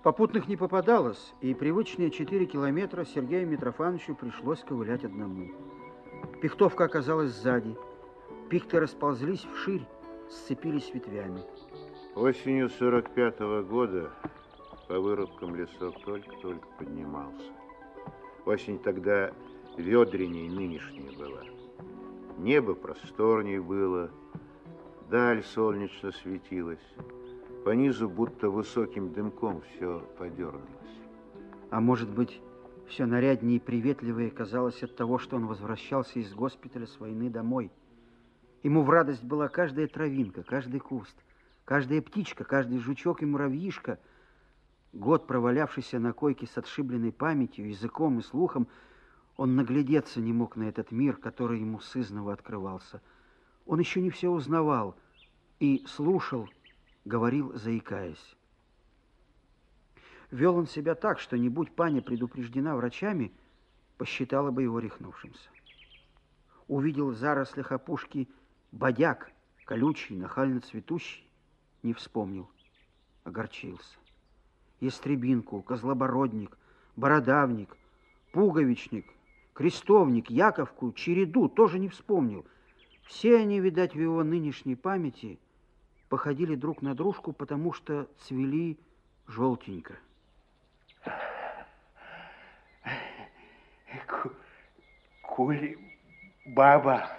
Попутных не попадалось, и привычные 4 километра Сергею Митрофановичу пришлось ковылять одному. Пихтовка оказалась сзади. Пихты расползлись вширь, сцепились ветвями. Осенью 45-го года по вырубкам лесок только-только поднимался. Осень тогда ведреней нынешней была. Небо просторней было, даль солнечно светилась. По низу будто высоким дымком все подернулось. А может быть, все наряднее и приветливее казалось от того, что он возвращался из госпиталя с войны домой. Ему в радость была каждая травинка, каждый куст, каждая птичка, каждый жучок и муравьишка. Год, провалявшийся на койке с отшибленной памятью, языком и слухом, он наглядеться не мог на этот мир, который ему сызнова открывался. Он еще не все узнавал и слушал, говорил, заикаясь. Вел он себя так, что, не будь паня предупреждена врачами, посчитала бы его рехнувшимся. Увидел в зарослях опушки бодяг, колючий, нахально цветущий, не вспомнил, огорчился. Ястребинку, козлобородник, бородавник, пуговичник, крестовник, яковку, череду тоже не вспомнил. Все они, видать, в его нынешней памяти походили друг на дружку, потому что цвели желтенько. Куль-баба.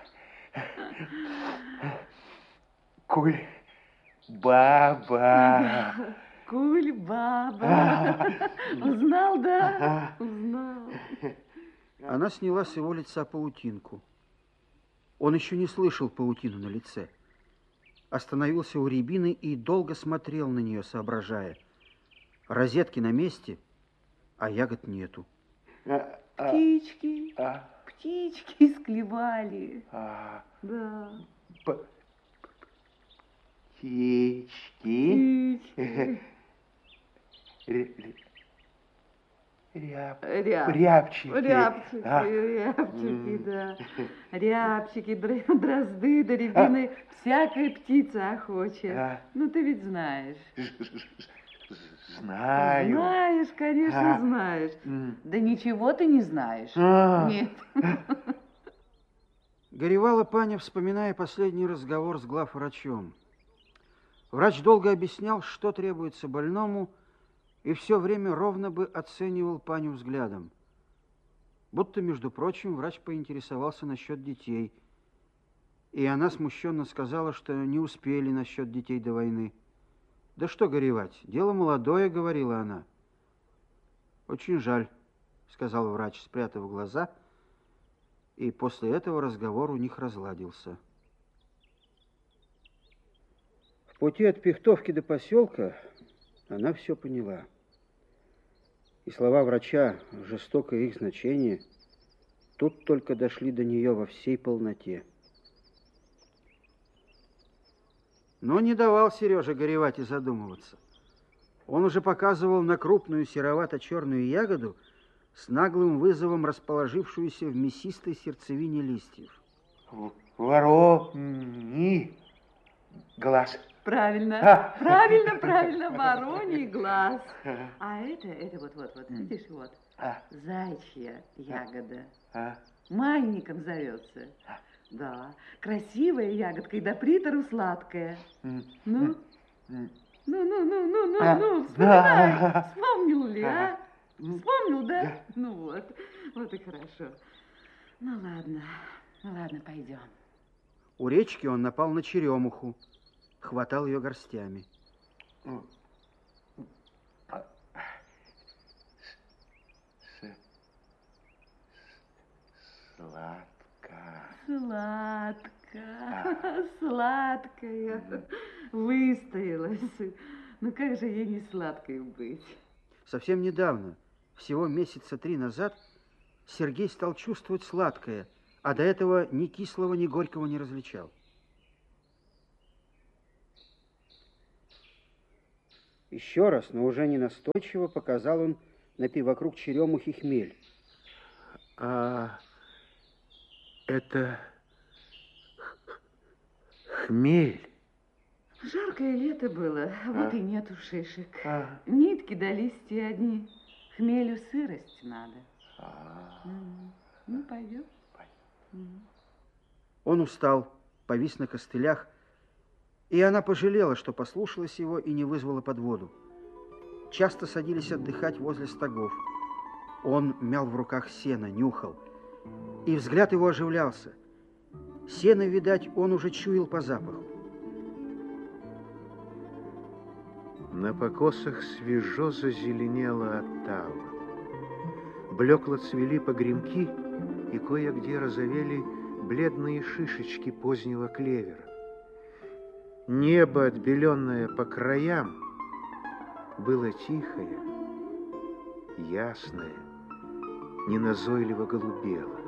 Куль-баба. Куль-баба. Узнал, да? Узнал. Она сняла с его лица паутинку. Он еще не слышал паутину на лице. Остановился у рябины и долго смотрел на нее, соображая. Розетки на месте, а ягод нету. Птички, птички склевали. Да. Птички. Рябчики. Рябчики, да. Рябчики, дрозды, да рябины, всякая птица охочет. Ну, ты ведь знаешь. Знаю. Знаешь, конечно, знаешь. Да ничего ты не знаешь. Нет. Горевала паня, вспоминая последний разговор с главврачом. Врач долго объяснял, что требуется больному, и все время ровно бы оценивал паню взглядом. Будто, между прочим, врач поинтересовался насчет детей, и она смущенно сказала, что не успели насчет детей до войны. «Да что горевать, дело молодое», — говорила она. «Очень жаль», — сказал врач, спрятав глаза, и после этого разговор у них разладился. В пути от Пихтовки до поселка она все поняла. И слова врача, жестокое их значение, тут только дошли до нее во всей полноте. Но не давал Сережа горевать и задумываться. Он уже показывал на крупную серовато-черную ягоду с наглым вызовом расположившуюся в мясистой сердцевине листьев. Вороний глаз. Правильно, правильно, вороний глаз. А это вот, видишь, вот, зайчья ягода. Майником зовется. Да, красивая ягодка и до притору сладкая. Ну, вспоминай. Вспомнил ли, а? Вспомнил, да? Ну вот и хорошо. Ну ладно, пойдем. У речки он напал на черемуху, хватал ее горстями. Сладкая. Выстоялась. Ну как же ей не сладкой быть? Совсем недавно, всего месяца 3 назад, Сергей стал чувствовать сладкое, а до этого ни кислого, ни горького не различал. Еще раз, но уже не настойчиво, показал он вокруг черемухи хмель. А это хмель? Жаркое лето было, вот и нету шишек. А. Нитки да листья одни. Хмелю сырость надо. Ну, пойдем. Он устал, повис на костылях, и она пожалела, что послушалась его и не вызвала подводу. Часто садились отдыхать возле стогов. Он мял в руках сено, нюхал, и взгляд его оживлялся. Сено, видать, он уже чуял по запаху. На покосах свежо зазеленела оттава. Блекло цвели погремки, и кое-где розовели бледные шишечки позднего клевера. Небо, отбеленное по краям, было тихое, ясное, неназойливо голубело.